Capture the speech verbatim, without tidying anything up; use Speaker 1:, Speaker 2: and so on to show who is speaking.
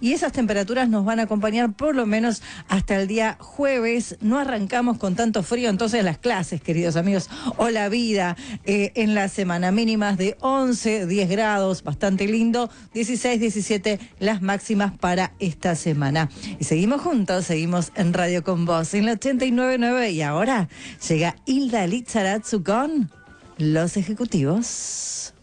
Speaker 1: y esas temperaturas nos van a acompañar por lo menos hasta el día jueves. No arrancamos con tanto frío entonces las clases, queridos amigos, o la vida eh, en la semana. Mínimas de once, diez grados, bastante lindo, dieciséis, diecisiete las máximas para esta semana. Y seguimos juntos, seguimos en Radio con Vos en la ochenta y nueve punto nueve, y ahora llega Hilda Lizarazu con Los Ejecutivos.